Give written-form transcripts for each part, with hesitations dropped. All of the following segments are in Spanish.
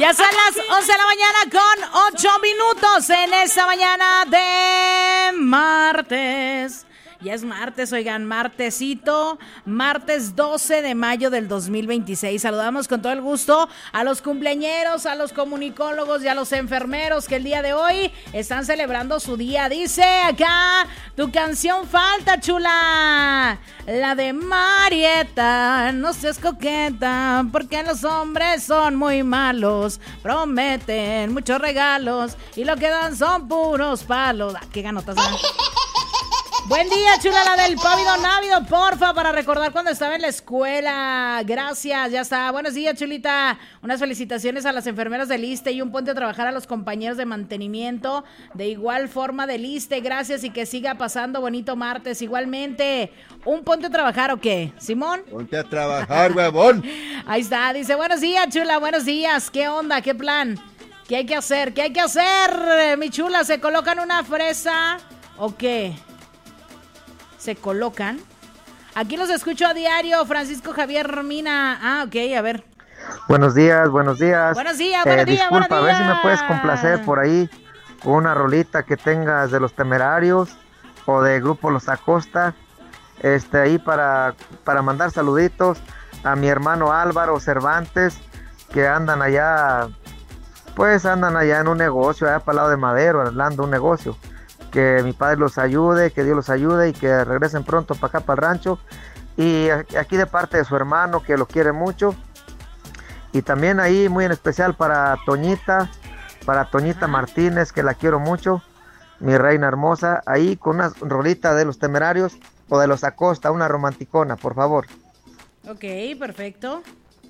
Ya son las 11 de la mañana con 8 minutos en esta mañana de martes. Ya es martes, oigan, martesito, martes 12 de mayo del 2026. Saludamos con todo el gusto a los cumpleañeros, a los comunicólogos y a los enfermeros que el día de hoy están celebrando su día. Dice acá, tu canción falta, chula, la de Marieta. No seas coqueta, porque los hombres son muy malos. Prometen muchos regalos y lo que dan son puros palos. Qué ganotas, ¿eh? Buen día, chula, la del Pávido Návido, porfa, para recordar cuando estaba en la escuela. Gracias, ya está. Buenos días, chulita. Unas felicitaciones a las enfermeras del ISSSTE y un ponte a trabajar a los compañeros de mantenimiento. De igual forma del ISSSTE, gracias y que siga pasando bonito martes. Igualmente, ¿un ponte a trabajar o qué, Simón? Ponte a trabajar, huevón. Ahí está, dice, buenos días, chula, buenos días. ¿Qué onda? ¿Qué plan? ¿Qué hay que hacer? ¿Qué hay que hacer, mi chula? ¿Se colocan una fresa o qué? Se colocan. Aquí los escucho a diario, Francisco Javier Mina. Ah, ok, a ver. Buenos días, buenos días. Buenos días, buenos días. Disculpa, buenos a ver si días. me puedes complacer por ahí con una rolita que tengas de Los Temerarios o de Grupo Los Acosta. Ahí para mandar saluditos a mi hermano Álvaro Cervantes, que andan allá en un negocio, allá para el lado de Madero, arreglando un negocio. Que mi padre los ayude, que Dios los ayude y que regresen pronto para acá, para el rancho. Y aquí de parte de su hermano, que lo quiere mucho. Y también ahí muy en especial para Toñita Martínez, que la quiero mucho, mi reina hermosa. Ahí con una rolita de Los Temerarios o de Los Acosta, una romanticona, por favor. Ok, perfecto.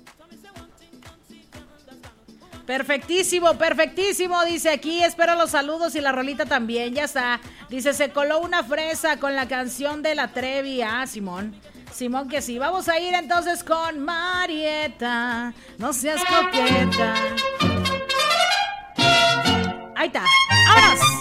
Perfectísimo, perfectísimo, dice aquí, espero los saludos y la rolita también, ya está. Dice, se coló una fresa con la canción de La Trevi. Ah, Simón que sí. Vamos a ir entonces con Marieta, no seas coqueta. Ahí está, ¡vámonos!